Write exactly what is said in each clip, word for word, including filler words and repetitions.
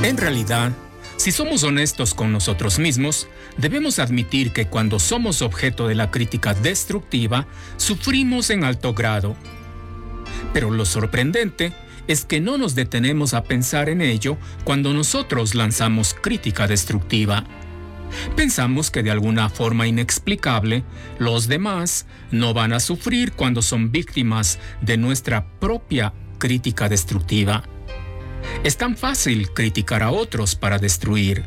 En realidad, si somos honestos con nosotros mismos, debemos admitir que cuando somos objeto de la crítica destructiva, sufrimos en alto grado. Pero lo sorprendente es que no nos detenemos a pensar en ello cuando nosotros lanzamos crítica destructiva. Pensamos que de alguna forma inexplicable, los demás no van a sufrir cuando son víctimas de nuestra propia crítica destructiva. Es tan fácil criticar a otros para destruir.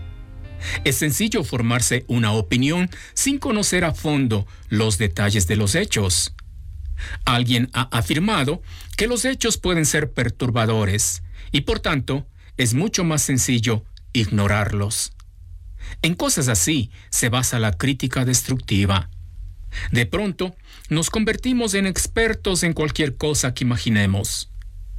Es sencillo formarse una opinión sin conocer a fondo los detalles de los hechos. Alguien ha afirmado que los hechos pueden ser perturbadores y, por tanto, es mucho más sencillo ignorarlos. En cosas así se basa la crítica destructiva. De pronto, nos convertimos en expertos en cualquier cosa que imaginemos.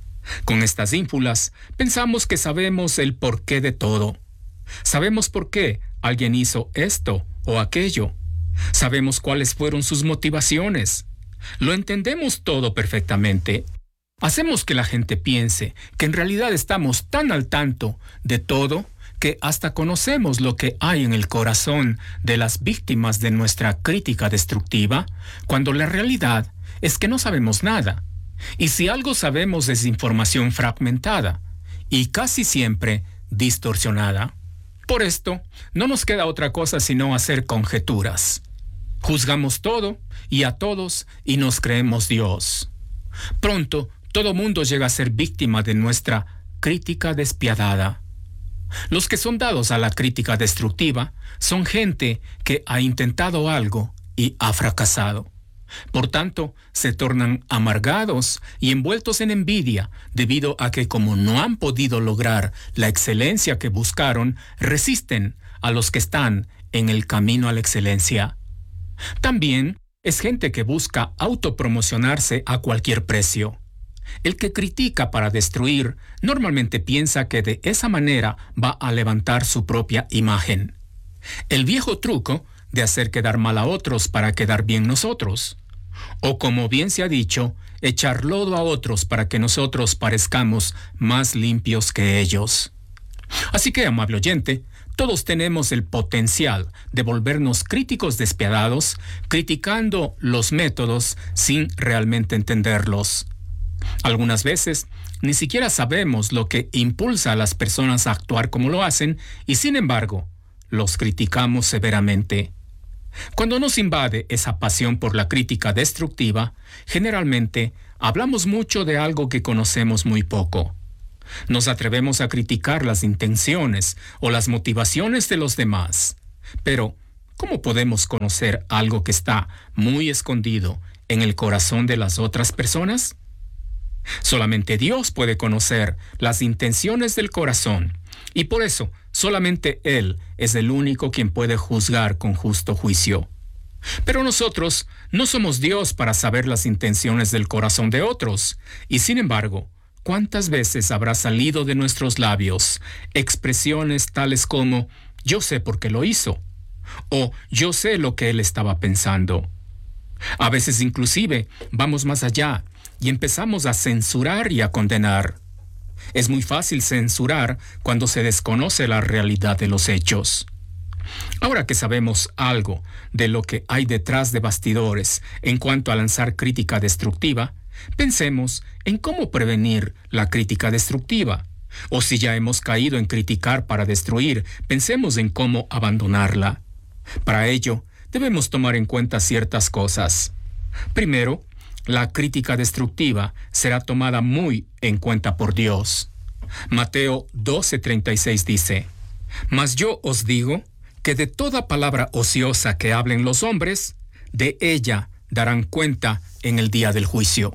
Con estas ínfulas, pensamos que sabemos el porqué de todo. Sabemos por qué alguien hizo esto o aquello. Sabemos cuáles fueron sus motivaciones. Lo entendemos todo perfectamente. Hacemos que la gente piense que en realidad estamos tan al tanto de todo que hasta conocemos lo que hay en el corazón de las víctimas de nuestra crítica destructiva, cuando la realidad es que no sabemos nada. Y si algo sabemos es información fragmentada y casi siempre distorsionada. Por esto, no nos queda otra cosa sino hacer conjeturas. Juzgamos todo y a todos y nos creemos Dios. Pronto, todo mundo llega a ser víctima de nuestra crítica despiadada. Los que son dados a la crítica destructiva son gente que ha intentado algo y ha fracasado. Por tanto, se tornan amargados y envueltos en envidia debido a que, como no han podido lograr la excelencia que buscaron, resisten a los que están en el camino a la excelencia. También es gente que busca autopromocionarse a cualquier precio. El que critica para destruir normalmente piensa que de esa manera va a levantar su propia imagen. El viejo truco de hacer quedar mal a otros para quedar bien nosotros. O, como bien se ha dicho, echar lodo a otros para que nosotros parezcamos más limpios que ellos. Así que, amable oyente, todos tenemos el potencial de volvernos críticos despiadados, criticando los métodos sin realmente entenderlos. Algunas veces ni siquiera sabemos lo que impulsa a las personas a actuar como lo hacen y, sin embargo, los criticamos severamente. Cuando nos invade esa pasión por la crítica destructiva, generalmente hablamos mucho de algo que conocemos muy poco. Nos atrevemos a criticar las intenciones o las motivaciones de los demás. Pero, ¿cómo podemos conocer algo que está muy escondido en el corazón de las otras personas? Solamente Dios puede conocer las intenciones del corazón, y por eso solamente Él es el único quien puede juzgar con justo juicio. Pero nosotros no somos Dios para saber las intenciones del corazón de otros, y sin embargo, ¿cuántas veces habrá salido de nuestros labios expresiones tales como «yo sé por qué lo hizo» o «yo sé lo que él estaba pensando»? A veces inclusive vamos más allá y empezamos a censurar y a condenar. Es muy fácil censurar cuando se desconoce la realidad de los hechos. Ahora que sabemos algo de lo que hay detrás de bastidores en cuanto a lanzar crítica destructiva, pensemos en cómo prevenir la crítica destructiva. O si ya hemos caído en criticar para destruir, pensemos en cómo abandonarla. Para ello, debemos tomar en cuenta ciertas cosas. Primero, la crítica destructiva será tomada muy en cuenta por Dios. Mateo doce treinta y seis dice: «Mas yo os digo que de toda palabra ociosa que hablen los hombres, de ella darán cuenta en el día del juicio».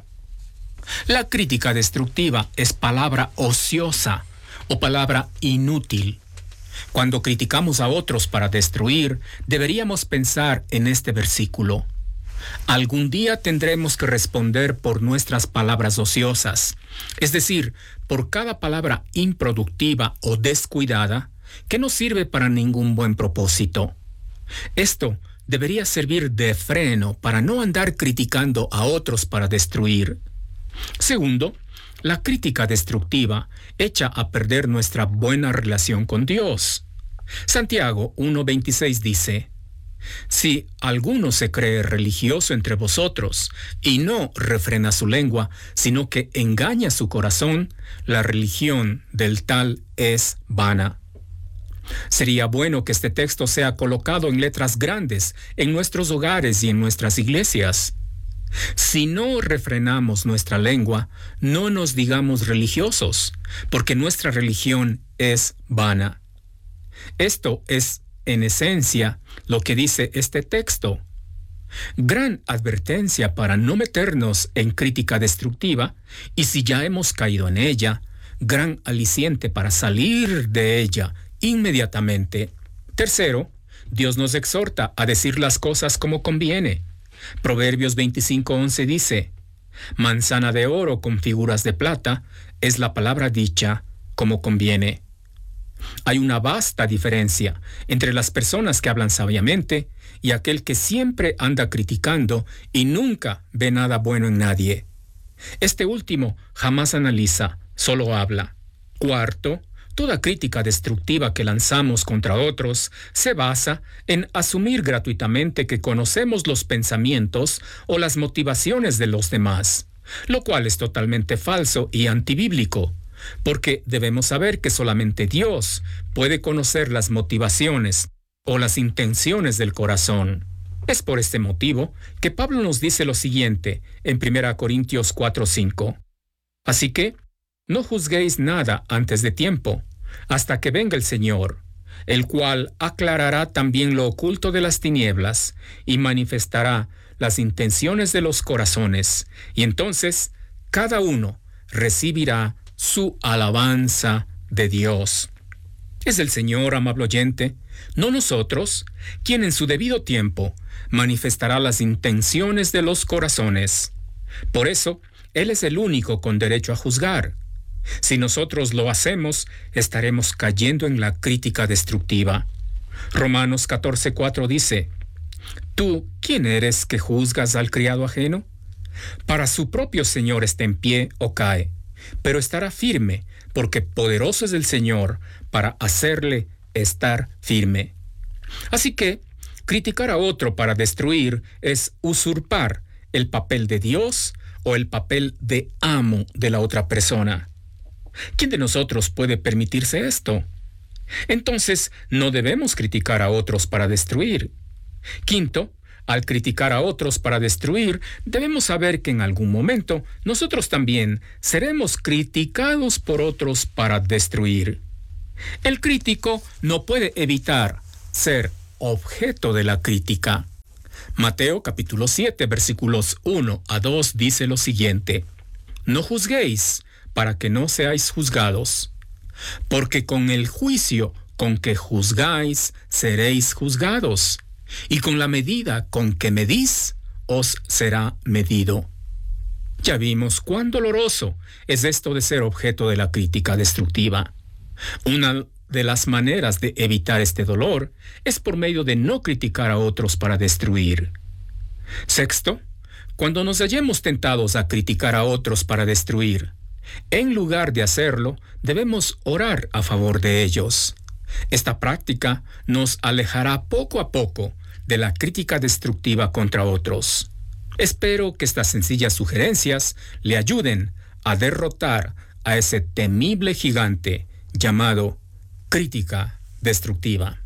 La crítica destructiva es palabra ociosa o palabra inútil. Cuando criticamos a otros para destruir, deberíamos pensar en este versículo. Algún día tendremos que responder por nuestras palabras ociosas, es decir, por cada palabra improductiva o descuidada que no sirve para ningún buen propósito. Esto debería servir de freno para no andar criticando a otros para destruir. Segundo, la crítica destructiva echa a perder nuestra buena relación con Dios. Santiago uno veintiséis dice: si alguno se cree religioso entre vosotros y no refrena su lengua, sino que engaña su corazón, la religión del tal es vana. Sería bueno que este texto sea colocado en letras grandes en nuestros hogares y en nuestras iglesias. Si no refrenamos nuestra lengua, no nos digamos religiosos, porque nuestra religión es vana. Esto es, en esencia, lo que dice este texto. Gran advertencia para no meternos en crítica destructiva, y si ya hemos caído en ella, gran aliciente para salir de ella inmediatamente. Tercero, Dios nos exhorta a decir las cosas como conviene. Proverbios veinticinco once dice: manzana de oro con figuras de plata es la palabra dicha como conviene. Hay una vasta diferencia entre las personas que hablan sabiamente y aquel que siempre anda criticando y nunca ve nada bueno en nadie. Este último jamás analiza, solo habla. Cuarto, toda crítica destructiva que lanzamos contra otros se basa en asumir gratuitamente que conocemos los pensamientos o las motivaciones de los demás, lo cual es totalmente falso y antibíblico, porque debemos saber que solamente Dios puede conocer las motivaciones o las intenciones del corazón. Es por este motivo que Pablo nos dice lo siguiente en primera Corintios cuatro cinco. Así que, no juzguéis nada antes de tiempo, hasta que venga el Señor, el cual aclarará también lo oculto de las tinieblas y manifestará las intenciones de los corazones, y entonces cada uno recibirá su alabanza de Dios. Es el Señor, amable oyente, no nosotros, quien en su debido tiempo manifestará las intenciones de los corazones. Por eso, Él es el único con derecho a juzgar. Si nosotros lo hacemos, estaremos cayendo en la crítica destructiva. Romanos catorce cuatro dice: ¿tú quién eres que juzgas al criado ajeno? Para su propio Señor está en pie o cae, pero estará firme, porque poderoso es el Señor para hacerle estar firme. Así que, criticar a otro para destruir es usurpar el papel de Dios o el papel de amo de la otra persona. ¿Quién de nosotros puede permitirse esto? Entonces, no debemos criticar a otros para destruir. Quinto, al criticar a otros para destruir, debemos saber que en algún momento nosotros también seremos criticados por otros para destruir. El crítico no puede evitar ser objeto de la crítica. Mateo capítulo siete, versículos uno a dos dice lo siguiente: no juzguéis para que no seáis juzgados, porque con el juicio con que juzgáis seréis juzgados, y con la medida con que medís os será medido. Ya vimos cuán doloroso es esto de ser objeto de la crítica destructiva. Una de las maneras de evitar este dolor es por medio de no criticar a otros para destruir. Sexto, cuando nos hallemos tentados a criticar a otros para destruir, en lugar de hacerlo, debemos orar a favor de ellos. Esta práctica nos alejará poco a poco de la crítica destructiva contra otros. Espero que estas sencillas sugerencias le ayuden a derrotar a ese temible gigante llamado crítica destructiva.